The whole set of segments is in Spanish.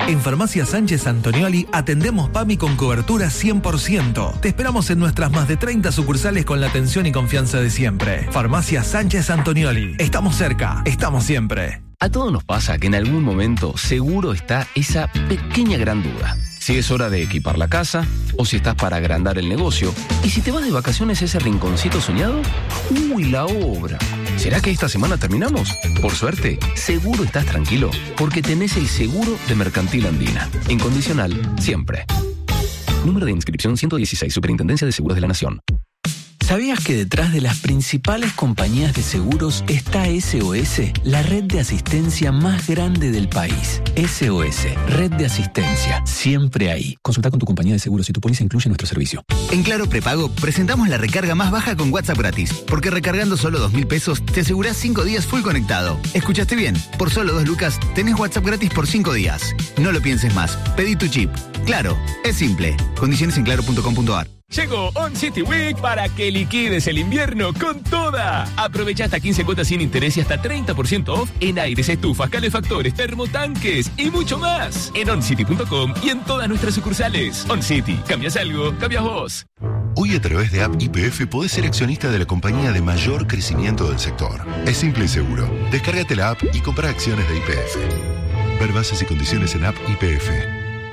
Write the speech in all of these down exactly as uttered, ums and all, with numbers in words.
En Farmacia Sánchez Antonioli atendemos PAMI con cobertura cien por ciento. Te esperamos en nuestras más de treinta sucursales con la atención y confianza de siempre. Farmacia Sánchez Antonioli. Estamos cerca, estamos siempre. A todos nos pasa que en algún momento seguro está esa pequeña gran duda. Si es hora de equipar la casa o si estás para agrandar el negocio. Y si te vas de vacaciones a ese rinconcito soñado, ¡uy, la obra! ¿Será que esta semana terminamos? Por suerte, seguro estás tranquilo, porque tenés el seguro de Mercantil Andina. Incondicional, siempre. Número de inscripción ciento dieciséis, Superintendencia de Seguros de la Nación. ¿Sabías que detrás de las principales compañías de seguros está S O S, la red de asistencia más grande del país? S O S, red de asistencia, siempre ahí. Consulta con tu compañía de seguros si tu póliza incluye nuestro servicio. En Claro Prepago presentamos la recarga más baja con WhatsApp gratis, porque recargando solo dos mil pesos te asegurás cinco días full conectado. ¿Escuchaste bien? Por solo dos lucas tenés WhatsApp gratis por cinco días. No lo pienses más, pedí tu chip. Claro, es simple. Condiciones en claro punto com punto a r. Llegó On City Week para que liquides el invierno con toda. Aprovecha hasta quince cuotas sin interés y hasta treinta por ciento off en aires, estufas, calefactores, termotanques y mucho más. En on city punto com y en todas nuestras sucursales. On City, cambias algo, cambias vos. Hoy a través de App Y P F podés ser accionista de la compañía de mayor crecimiento del sector. Es simple y seguro. Descárgate la app y compra acciones de Y P F. Ver bases y condiciones en App Y P F.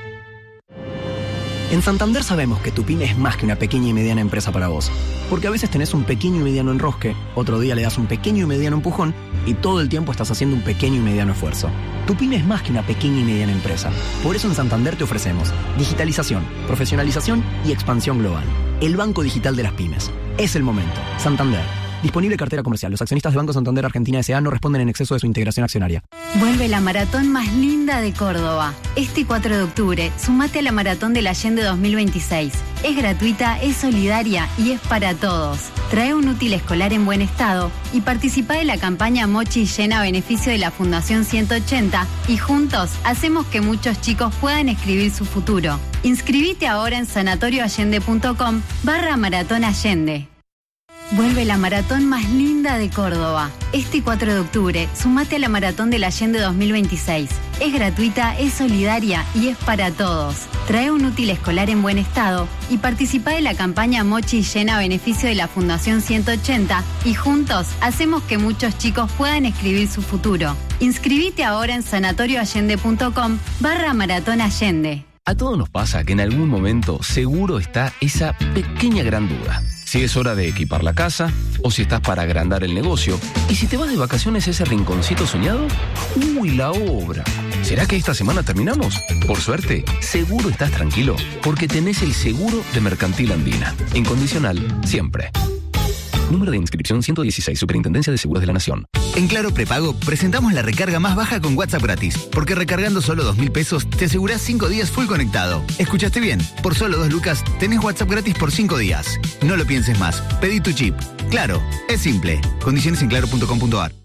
En Santander sabemos que tu pyme es más que una pequeña y mediana empresa para vos. Porque a veces tenés un pequeño y mediano enrosque, otro día le das un pequeño y mediano empujón y todo el tiempo estás haciendo un pequeño y mediano esfuerzo. Tu pyme es más que una pequeña y mediana empresa. Por eso en Santander te ofrecemos digitalización, profesionalización y expansión global. El Banco Digital de las Pymes. Es el momento. Santander. Disponible cartera comercial. Los accionistas de Banco Santander Argentina S A no responden en exceso de su integración accionaria. Vuelve la maratón más linda de Córdoba. Este cuatro de octubre, sumate a la Maratón del Allende dos mil veintiséis. Es gratuita, es solidaria y es para todos. Trae un útil escolar en buen estado y participa de la campaña Mochi Llena a beneficio de la Fundación ciento ochenta y juntos hacemos que muchos chicos puedan escribir su futuro. Inscribite ahora en sanatorioallende punto com barra Maratón Allende. Vuelve la maratón más linda de Córdoba. Este cuatro de octubre, sumate a la Maratón del Allende dos mil veintiséis. Es gratuita, es solidaria y es para todos. Trae un útil escolar en buen estado y participa de la campaña Mochi Llena a beneficio de la Fundación ciento ochenta y juntos hacemos que muchos chicos puedan escribir su futuro. Inscribite ahora en sanatorioallende punto com barra Maratón Allende. A todos nos pasa que en algún momento seguro está esa pequeña gran duda. Si es hora de equipar la casa o si estás para agrandar el negocio. Y si te vas de vacaciones a ese rinconcito soñado, ¡uy, la obra! ¿Será que esta semana terminamos? Por suerte, seguro estás tranquilo, porque tenés el seguro de Mercantil Andina. Incondicional, siempre. Número de inscripción ciento dieciséis, Superintendencia de Seguros de la Nación. En Claro Prepago presentamos la recarga más baja con WhatsApp gratis, porque recargando solo dos mil pesos te asegurás cinco días full conectado. ¿Escuchaste bien? Por solo dos lucas tenés WhatsApp gratis por cinco días. No lo pienses más, pedí tu chip. Claro, es simple. Condiciones en claro punto com punto a r.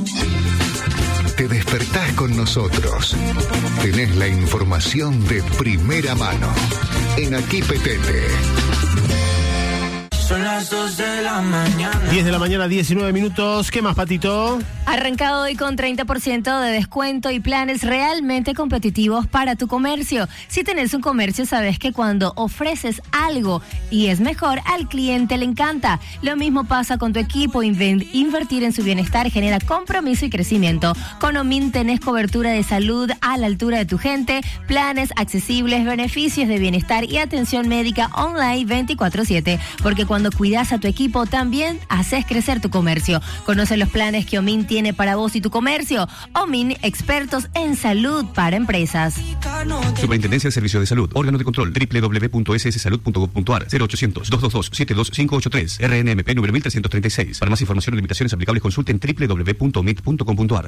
Te despertás con nosotros. Tenés la información de primera mano. En Aquí Petete. Son las dos de la mañana. diez de la mañana, diecinueve minutos. ¿Qué más, Patito? Arrancado hoy con treinta por ciento de descuento y planes realmente competitivos para tu comercio. Si tenés un comercio, sabes que cuando ofreces algo y es mejor, al cliente le encanta. Lo mismo pasa con tu equipo. Invertir en su bienestar genera compromiso y crecimiento. Con Omin tenés cobertura de salud a la altura de tu gente, planes accesibles, beneficios de bienestar y atención médica online veinticuatro siete. Porque cuando cuidas a tu equipo, también haces crecer tu comercio. Conoce los planes que Omin tiene para vos y tu comercio. Omin, expertos en salud para empresas. Superintendencia de Servicios de Salud. Órgano de control. doble u doble u doble u punto s s salud punto gov punto a r. cero ochocientos, doscientos veintidós, setenta y dos, quinientos ochenta y tres. R N M P número mil trescientos treinta y seis. Para más información o limitaciones aplicables, consulten doble u doble u doble u punto omit punto com punto a r.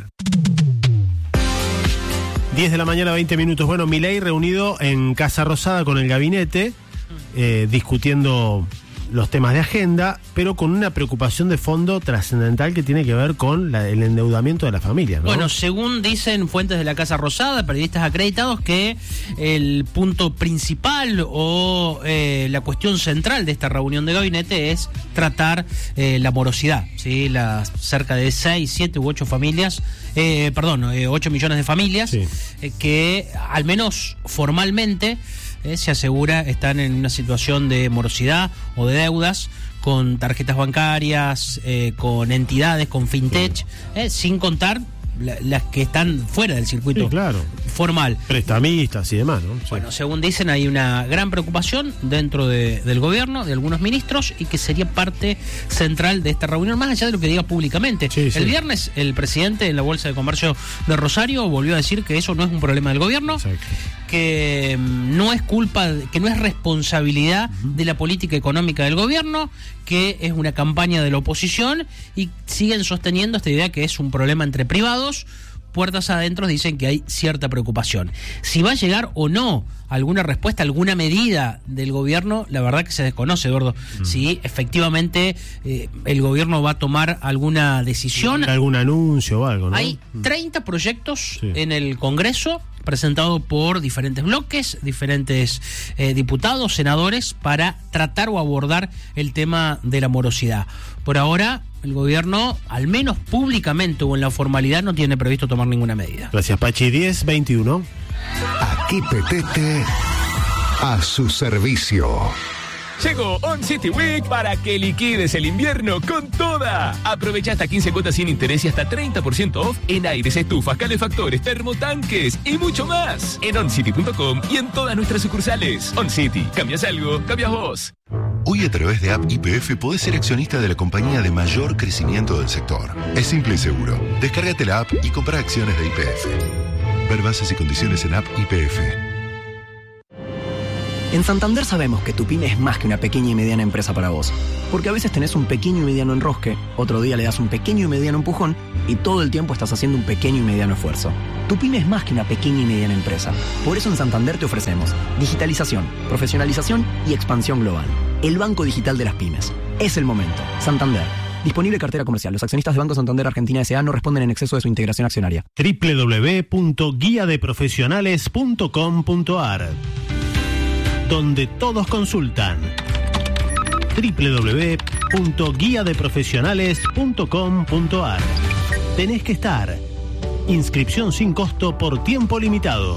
diez de la mañana, veinte minutos. Bueno, Milei reunido en Casa Rosada con el gabinete, eh, discutiendo los temas de agenda, pero con una preocupación de fondo trascendental que tiene que ver con la, el endeudamiento de la familia, ¿no? Bueno, según dicen fuentes de la Casa Rosada, periodistas acreditados, que el punto principal o eh, la cuestión central de esta reunión de gabinete es tratar eh, la morosidad, ¿sí? Las cerca de seis, siete u ocho familias, eh, perdón, eh, ocho millones de familias, sí. eh, que al menos formalmente Eh, se asegura están en una situación de morosidad o de deudas con tarjetas bancarias, eh, con entidades, con fintech, eh, sin contar la, las que están fuera del circuito sí, claro. formal. Prestamistas y demás, ¿no? Sí. Bueno, según dicen, hay una gran preocupación dentro de, del gobierno, de algunos ministros, y que sería parte central de esta reunión, más allá de lo que diga públicamente. Sí, sí. El viernes, el presidente en la Bolsa de Comercio de Rosario volvió a decir que eso no es un problema del gobierno, exacto, que no es culpa, que no es responsabilidad uh-huh. de la política económica del gobierno, que es una campaña de la oposición, y siguen sosteniendo esta idea que es un problema entre privados. Puertas adentro dicen que hay cierta preocupación. Si va a llegar o no alguna respuesta, alguna medida del gobierno, la verdad que se desconoce, Eduardo. Mm. Si efectivamente eh, el gobierno va a tomar alguna decisión. Algún anuncio o algo, ¿no? Hay treinta proyectos sí. en el Congreso, presentado por diferentes bloques, diferentes eh, diputados, senadores, para tratar o abordar el tema de la morosidad. Por ahora, el gobierno, al menos públicamente o en la formalidad, no tiene previsto tomar ninguna medida. Gracias, Pachi. diez veintiuno. Aquí Petete a su servicio. Llegó On City Week para que liquides el invierno con toda. Aprovecha hasta quince cuotas sin interés y hasta treinta por ciento off en aires, estufas, calefactores, termotanques y mucho más. En oncity punto com y en todas nuestras sucursales. On City, cambias algo, cambias vos. Hoy a través de App Y P F podés ser accionista de la compañía de mayor crecimiento del sector. Es simple y seguro. Descárgate la app y compra acciones de Y P F. Ver bases y condiciones en App Y P F. En Santander sabemos que tu pyme es más que una pequeña y mediana empresa para vos. Porque a veces tenés un pequeño y mediano enrosque, otro día le das un pequeño y mediano empujón y todo el tiempo estás haciendo un pequeño y mediano esfuerzo. Tu pyme es más que una pequeña y mediana empresa. Por eso en Santander te ofrecemos digitalización, profesionalización y expansión global. El banco digital de las pymes. Es el momento. Santander. Disponible cartera comercial. Los accionistas de Banco Santander Argentina S A no responden en exceso de su integración accionaria. doble u doble u doble u punto guía de profesionales punto com punto a r, donde todos consultan. doble u doble u doble u punto guía de profesionales punto com punto a r. Tenés que estar. Inscripción sin costo por tiempo limitado.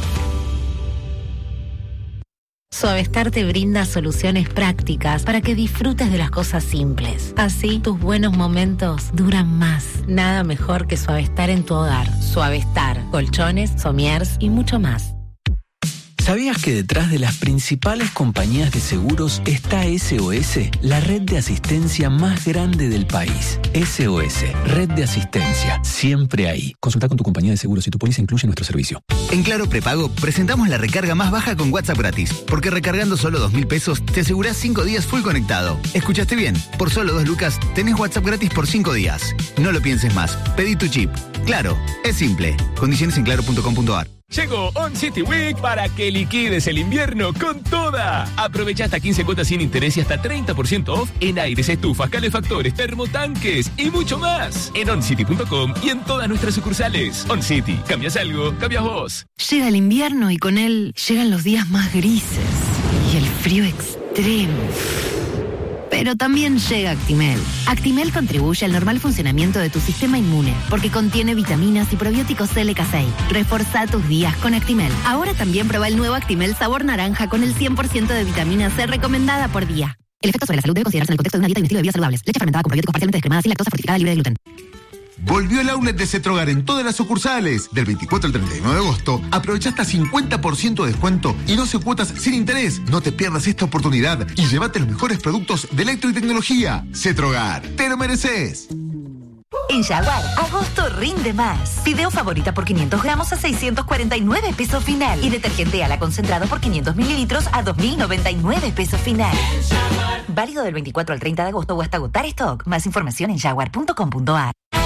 Suavestar te brinda soluciones prácticas para que disfrutes de las cosas simples. Así, tus buenos momentos duran más. Nada mejor que Suavestar en tu hogar. Suavestar, colchones, somiers y mucho más. ¿Sabías que detrás de las principales compañías de seguros está S O S, la red de asistencia más grande del país? S O S, red de asistencia, siempre ahí. Consulta con tu compañía de seguros si tu póliza incluye nuestro servicio. En Claro Prepago presentamos la recarga más baja con WhatsApp gratis, porque recargando solo dos mil pesos te asegurás cinco días full conectado. ¿Escuchaste bien? Por solo dos lucas tenés WhatsApp gratis por cinco días. No lo pienses más, pedí tu chip. Claro, es simple. Condiciones en claro punto com punto a r. Llegó On City Week para que liquides el invierno con toda. Aprovecha hasta quince cuotas sin interés y hasta treinta por ciento off en aires, estufas, calefactores, termotanques y mucho más. En oncity punto com y en todas nuestras sucursales. On City, cambias algo, cambias vos. Llega el invierno y con él llegan los días más grises y el frío extremo. Pero también llega Actimel. Actimel contribuye al normal funcionamiento de tu sistema inmune porque contiene vitaminas y probióticos L K seis. Reforza tus días con Actimel. Ahora también prueba el nuevo Actimel sabor naranja con el cien por ciento de vitamina C recomendada por día. El efecto sobre la salud debe considerarse en el contexto de una dieta y un estilo de vida saludables. Leche fermentada con probióticos parcialmente descremada sin lactosa fortificada libre de gluten. Volvió el outlet de Cetrogar en todas las sucursales. Del veinticuatro al treinta y nueve de agosto, aprovecha hasta cincuenta por ciento de descuento y doce cuotas sin interés. No te pierdas esta oportunidad y llévate los mejores productos de electro y tecnología. Cetrogar, te lo mereces. En Jaguar, agosto rinde más. Fideo favorita por quinientos gramos a seiscientos cuarenta y nueve pesos final. Y detergente ala concentrado por quinientos mililitros a dos mil noventa y nueve pesos final. Válido del veinticuatro al treinta de agosto o hasta agotar stock. Más información en jaguar punto com punto a r.